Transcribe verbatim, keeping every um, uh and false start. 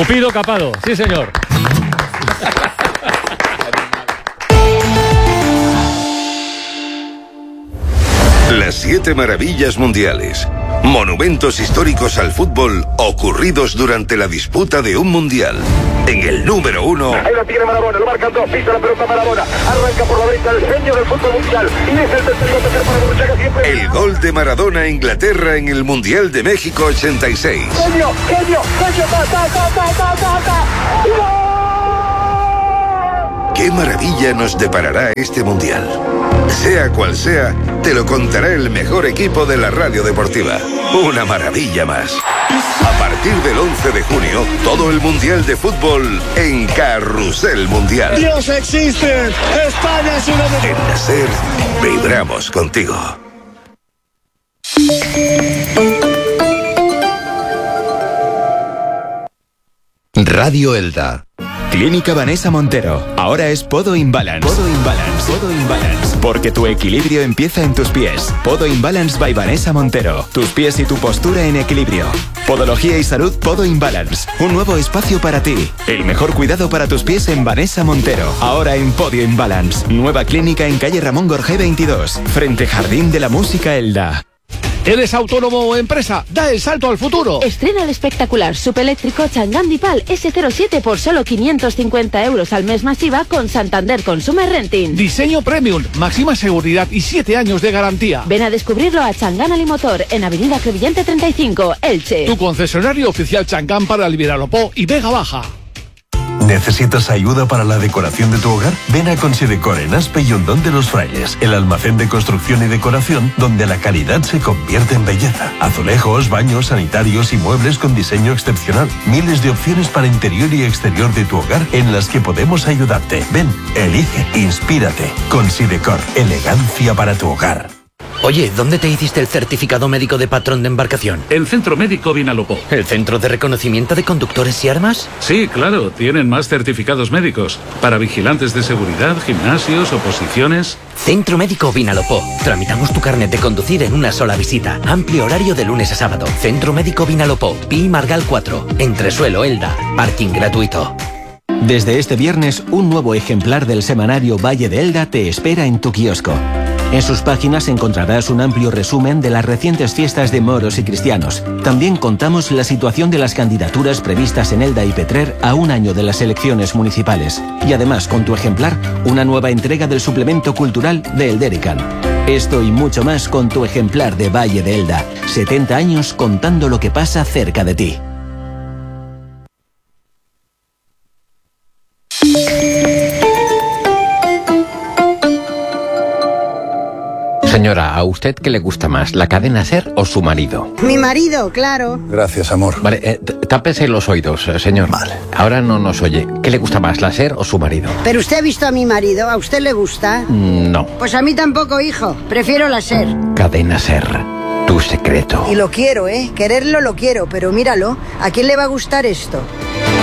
Tupido capado, sí señor. Las siete maravillas mundiales. Monumentos históricos al fútbol ocurridos durante la disputa de un mundial. En el número uno... Ahí lo tiene Maradona, lo marcan dos, pisa la pelota Maradona. Arranca por la derecha el genio del fútbol mundial. Y es el tercer gol para Borruchaga siempre. El gol de Maradona a Inglaterra en el Mundial de México ochenta y seis. Genio, genio, genio, ta, ta, ta, ta, ta, ta, ta. ¿Qué maravilla nos deparará este mundial? Sea cual sea, te lo contará el mejor equipo de la radio deportiva. Una maravilla más. A partir del once de junio, todo el mundial de fútbol en Carrusel Mundial. Dios existe, España es una de... En la SER, vibramos contigo. Radio Elda. Clínica Vanessa Montero. Ahora es Podo Imbalance. Podo Imbalance. Podo Imbalance. Porque tu equilibrio empieza en tus pies. Podo Imbalance by Vanessa Montero. Tus pies y tu postura en equilibrio. Podología y salud Podo Imbalance. Un nuevo espacio para ti. El mejor cuidado para tus pies en Vanessa Montero. Ahora en Podio Imbalance. Nueva clínica en calle Ramón Gorgé veintidós. Frente Jardín de la Música Elda. ¿Eres autónomo o empresa? ¡Da el salto al futuro! Estrena el espectacular subeléctrico Chang'an Dipal ese cero siete por solo quinientos cincuenta euros al mes masiva con Santander Consumer Renting. Diseño premium, máxima seguridad y siete años de garantía. Ven a descubrirlo a Chang'an Alimotor en Avenida Crevillente treinta y cinco, Elche. Tu concesionario oficial Chang'an para Liberalopó y Vega Baja. ¿Necesitas ayuda para la decoración de tu hogar? Ven a Considecor en Aspe y Hondón de los Frailes, el almacén de construcción y decoración donde la calidad se convierte en belleza. Azulejos, baños, sanitarios y muebles con diseño excepcional. Miles de opciones para interior y exterior de tu hogar en las que podemos ayudarte. Ven, elige, inspírate. Considecor, elegancia para tu hogar. Oye, ¿dónde te hiciste el certificado médico de patrón de embarcación? El Centro Médico Vinalopó. ¿El Centro de Reconocimiento de Conductores y Armas? Sí, claro, tienen más certificados médicos. Para vigilantes de seguridad, gimnasios, oposiciones... Centro Médico Vinalopó. Tramitamos tu carnet de conducir en una sola visita. Amplio horario de lunes a sábado. Centro Médico Vinalopó. Pi Margal cuatro. Entresuelo, Elda. Parking gratuito. Desde este viernes, un nuevo ejemplar del semanario Valle de Elda te espera en tu kiosco. En sus páginas encontrarás un amplio resumen de las recientes fiestas de moros y cristianos. También contamos la situación de las candidaturas previstas en Elda y Petrer a un año de las elecciones municipales. Y además, con tu ejemplar, una nueva entrega del suplemento cultural de Elderican. Esto y mucho más con tu ejemplar de Valle de Elda. setenta años contando lo que pasa cerca de ti. Señora, ¿a usted qué le gusta más, la cadena SER o su marido? Mi marido, claro. Gracias, amor. Vale, eh, tápese los oídos, eh, señor. Vale. Ahora no nos oye. ¿Qué le gusta más, la SER o su marido? Pero usted ha visto a mi marido, ¿a usted le gusta? Mm, no. Pues a mí tampoco, hijo. Prefiero la SER. Cadena SER, tu secreto. Y lo quiero, ¿eh? Quererlo lo quiero, pero míralo. ¿A quién le va a gustar esto?